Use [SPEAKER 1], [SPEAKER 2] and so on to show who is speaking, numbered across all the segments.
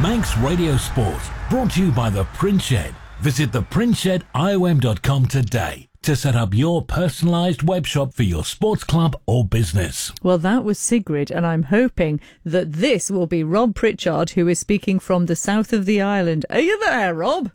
[SPEAKER 1] Manx Radio Sport, brought to you by The Print Shed. Visit theprintshediom.com today to set up your personalised web shop for your sports club or business.
[SPEAKER 2] Well, that was Sigrid, and I'm hoping that this will be Rob Pritchard, who is speaking from the south of the island. Are you there, Rob?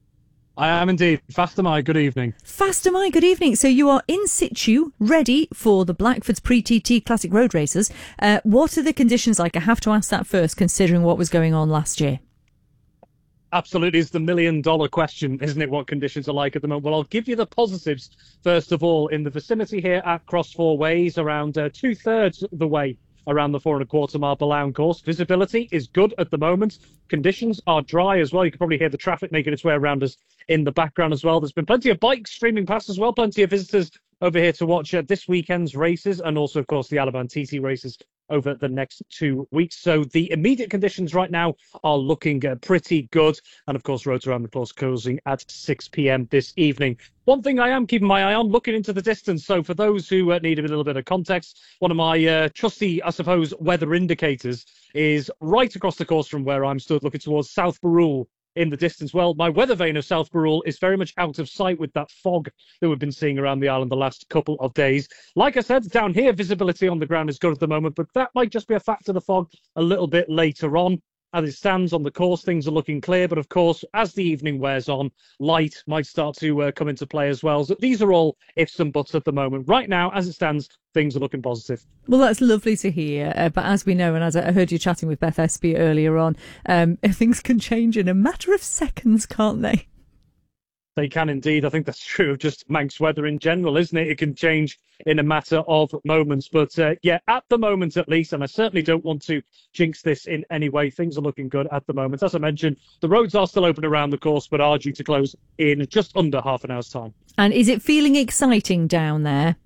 [SPEAKER 3] I am indeed. Fastermy, good evening.
[SPEAKER 2] Fastermy, good evening. So you are in situ, ready for the Blackford's Pre-TT Classic Road Races. What are the conditions like? I have to ask that first, considering what was going on last year.
[SPEAKER 3] Absolutely, it's the million-dollar question, isn't it, what conditions are like at the moment? Well, I'll give you the positives, first of all. In the vicinity here at Cross Four Ways, around two-thirds of the way around the 4.25 mile Balown course. Visibility is good at the moment. Conditions are dry as well. You can probably hear the traffic making its way around us in the background as well. There's been plenty of bikes streaming past as well, plenty of visitors over here to watch this weekend's races, and also, of course, the Alaban TT races over the next 2 weeks. So the immediate conditions right now are looking pretty good. And of course, roads around the course closing at 6 p.m. this evening. One thing I am keeping my eye on, looking into the distance. So for those who need a little bit of context, one of my trusty, I suppose, weather indicators is right across the course from where I'm stood, looking towards South Barrule in the distance. Well, my weather vane of South Barrule is very much out of sight with that fog that we've been seeing around the island the last couple of days. Like I said, down here, visibility on the ground is good at the moment, but that might just be a factor of the fog a little bit later on. As it stands on the course, things are looking clear, but of course, as the evening wears on, light might start to come into play as well. So these are all ifs and buts at the moment. Right now, as it stands, things are looking positive.
[SPEAKER 2] Well, that's lovely to hear. But as we know, and as I heard you chatting with Beth Espy earlier on, things can change in a matter of seconds, can't they?
[SPEAKER 3] They can indeed. I think that's true of just Manx weather in general, isn't it? It can change in a matter of moments. But yeah, at the moment at least, and I certainly don't want to jinx this in any way, things are looking good at the moment. As I mentioned, the roads are still open around the course, but are due to close in just under half an hour's time.
[SPEAKER 2] And is it feeling exciting down there?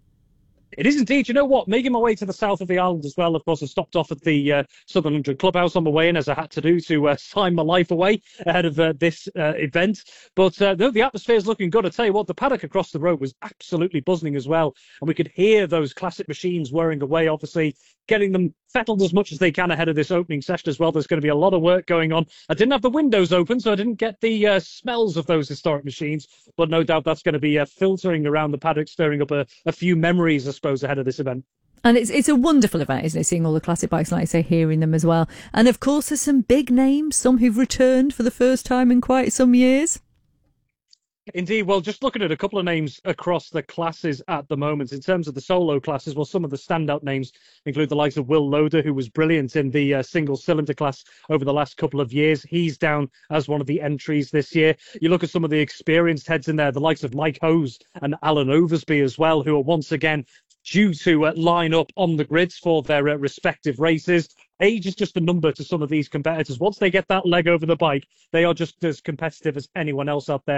[SPEAKER 3] It is indeed. You know what? Making my way to the south of the island as well. Of course, I stopped off at the Southern 100 Clubhouse on my way in, as I had to do to sign my life away ahead of this event. But the atmosphere is looking good. I tell you what, the paddock across the road was absolutely buzzing as well. And we could hear those classic machines whirring away, obviously, getting them settled as much as they can ahead of this opening session as well. There's going to be a lot of work going on. I didn't have the windows open, so I didn't get the smells of those historic machines. But no doubt that's going to be filtering around the paddock, stirring up a few memories, I suppose, ahead of this event.
[SPEAKER 2] And it's a wonderful event, isn't it? Seeing all the classic bikes, like I say, hearing them as well. And of course, there's some big names, some who've returned for the first time in quite some years.
[SPEAKER 3] Indeed. Well, just looking at a couple of names across the classes at the moment, in terms of the solo classes, well, some of the standout names include the likes of Will Loader, who was brilliant in the single cylinder class over the last couple of years. He's down as one of the entries this year. You look at some of the experienced heads in there, the likes of Mike Hose and Alan Oversby as well, who are once again due to line up on the grids for their respective races. Age is just a number to some of these competitors. Once they get that leg over the bike, they are just as competitive as anyone else out there.